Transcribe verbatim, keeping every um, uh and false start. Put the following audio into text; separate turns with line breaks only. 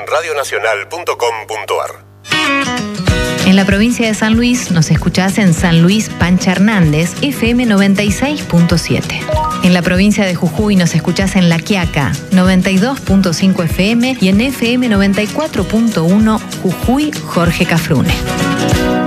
radio nacional punto com punto ar.
En la provincia de San Luis nos escuchás en San Luis Pancha Hernández, F M noventa y seis punto siete. En la provincia de Jujuy nos escuchás en La Quiaca, noventa y dos punto cinco F M y en F M noventa y cuatro punto uno Jujuy Jorge Cafrune.